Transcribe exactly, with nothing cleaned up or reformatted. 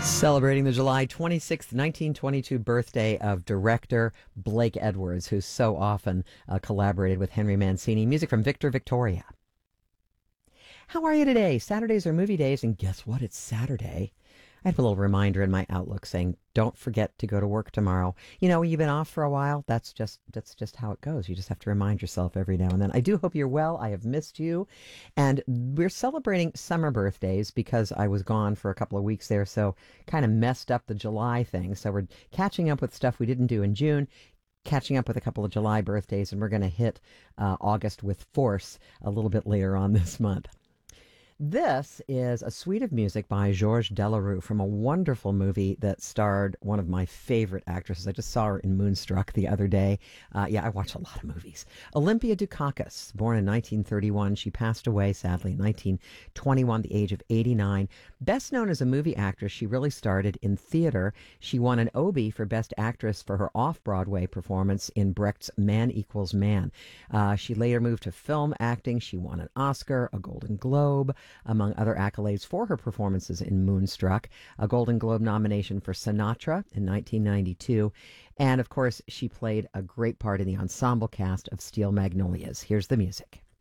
Celebrating the July twenty-sixth, nineteen twenty-two birthday of director Blake Edwards, who so often uh, collaborated with Henry Mancini. Music from Victor Victoria. How are you today? Saturdays are movie days, and guess what? It's Saturday. I have a little reminder in my Outlook saying, don't forget to go to work tomorrow. You know, you've been off for a while. That's just that's just how it goes. You just have to remind yourself every now and then. I do hope you're well. I have missed you. And we're celebrating summer birthdays because I was gone for a couple of weeks there, so kind of messed up the July thing. So we're catching up with stuff we didn't do in June, catching up with a couple of July birthdays, and we're going to hit uh, August with force a little bit later on this month. This is a suite of music by Georges Delerue from a wonderful movie that starred one of my favorite actresses. I just saw her in Moonstruck the other day. Uh, yeah, I watch a lot of movies. Olympia Dukakis, born in nineteen thirty-one. She passed away, sadly, in nineteen twenty-one, the age of eighty-nine. Best known as a movie actress, she really started in theater. She won an Obie for Best Actress for her off-Broadway performance in Brecht's Man Equals Man. Uh, she later moved to film acting. She won an Oscar, a Golden Globe, among other accolades for her performances in Moonstruck, a Golden Globe nomination for Sinatra in nineteen ninety-two, and of course she played a great part in the ensemble cast of Steel Magnolias. Here's the music.